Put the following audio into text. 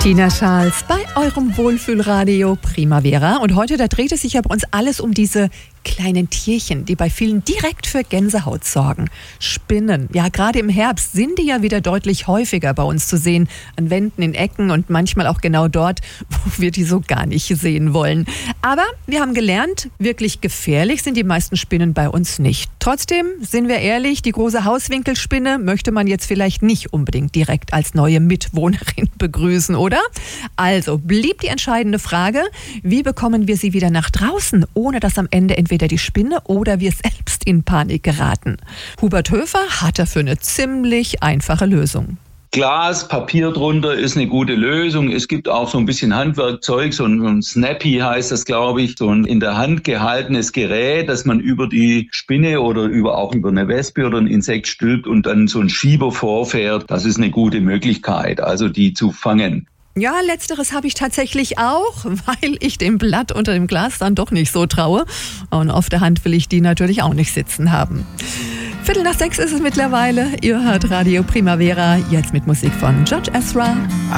Tina Charles bei eurem Wohlfühlradio Primavera. Und heute, da dreht es sich ja bei uns alles um diese kleinen Tierchen, die bei vielen direkt für Gänsehaut sorgen. Spinnen. Ja, gerade im Herbst sind die ja wieder deutlich häufiger bei uns zu sehen. An Wänden, in Ecken und manchmal auch genau dort, wo wir die so gar nicht sehen wollen. Aber wir haben gelernt, wirklich gefährlich sind die meisten Spinnen bei uns nicht. Trotzdem, sind wir ehrlich, die große Hauswinkelspinne möchte man jetzt vielleicht nicht unbedingt direkt als neue Mitwohnerin begrüßen, oder? Also blieb die entscheidende Frage, wie bekommen wir sie wieder nach draußen, ohne dass am Ende entweder die Spinne oder wir selbst in Panik geraten. Hubert Höfer hat dafür eine ziemlich einfache Lösung. Glas, Papier drunter ist eine gute Lösung. Es gibt auch so ein bisschen Handwerkzeug, so ein Snappy heißt das, glaube ich, so ein in der Hand gehaltenes Gerät, das man über die Spinne oder auch über eine Wespe oder ein Insekt stülpt und dann so ein Schieber vorfährt. Das ist eine gute Möglichkeit, also die zu fangen. Ja, letzteres habe ich tatsächlich auch, weil ich dem Blatt unter dem Glas dann doch nicht so traue. Und auf der Hand will ich die natürlich auch nicht sitzen haben. 5:45 ist es mittlerweile. Ihr hört Radio Primavera, jetzt mit Musik von George Ezra.